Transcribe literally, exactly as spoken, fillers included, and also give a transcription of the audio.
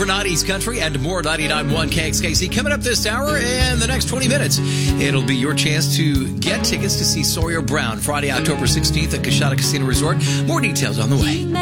for nineties country and more ninety-nine point one K X K C coming up this hour and the next twenty minutes. It'll be your chance to get tickets to see Sawyer Brown Friday, October sixteenth at Coshada Casino Resort. More details on the way.